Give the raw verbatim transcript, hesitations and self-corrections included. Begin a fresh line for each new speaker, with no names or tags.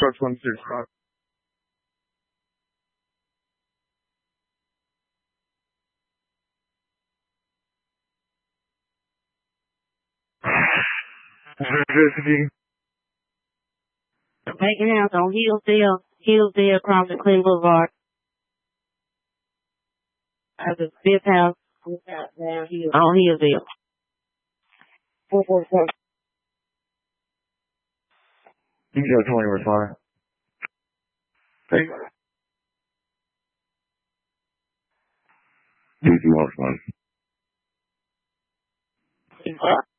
Foxtrot twenty-six, five.
Vacant house on Hillsdale, Hillsdale crossing Clinton Boulevard. That's the fifth house down here on Hillsdale. Four four four.
You can go twenty, responder. Hey. D C one, responder.